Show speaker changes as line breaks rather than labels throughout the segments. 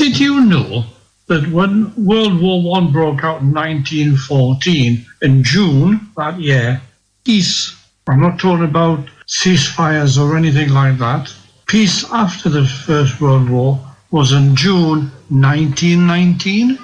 Did you know that when World War I broke out in 1914, in June that year, peace, I'm not talking about ceasefires or anything like that, peace after the First World War was in June 1919?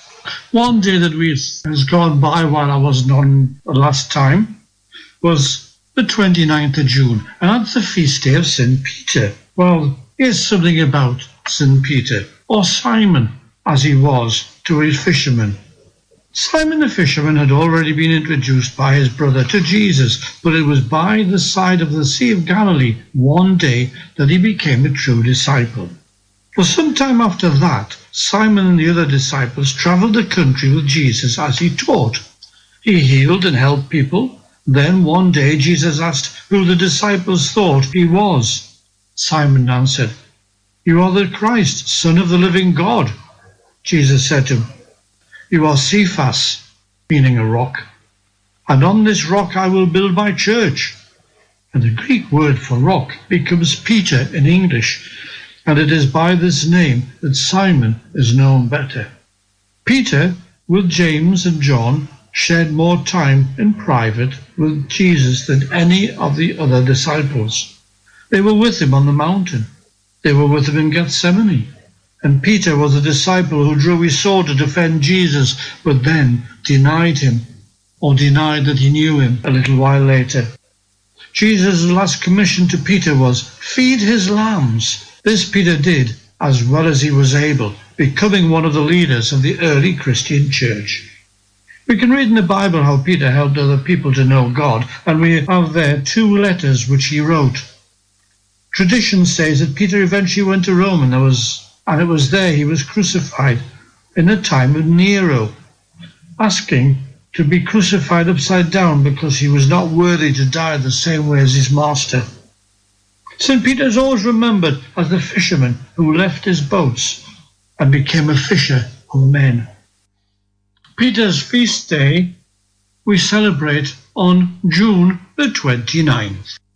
One day that has gone by while I wasn't on the last time was the 29th of June, and that's the feast day of St. Peter. Well, here's something about St. Peter, or Simon, as he was to his fishermen. Simon the fisherman had already been introduced by his brother to Jesus, but it was by the side of the Sea of Galilee one day that he became a true disciple. For some time after that, Simon and the other disciples travelled the country with Jesus as he taught. He healed and helped people. Then one day Jesus asked who the disciples thought he was. Simon answered, "You are the Christ, Son of the living God." Jesus said to him, "You are Cephas," meaning a rock, "and on this rock I will build my church." And the Greek word for rock becomes Peter in English, and it is by this name that Simon is known better. Peter, with James and John, shared more time in private with Jesus than any of the other disciples. They were with him on the mountain. They were with him in Gethsemane. And Peter was a disciple who drew his sword to defend Jesus, but then denied him, or denied that he knew him a little while later. Jesus' last commission to Peter was, "Feed his lambs." This Peter did as well as he was able, becoming one of the leaders of the early Christian church. We can read in the Bible how Peter helped other people to know God, and we have there 2 letters which he wrote. Tradition says that Peter eventually went to Rome, and it was there he was crucified in the time of Nero, asking to be crucified upside down because he was not worthy to die the same way as his master. St. Peter is always remembered as the fisherman who left his boats and became a fisher of men. Peter's feast day we celebrate on June the 29th.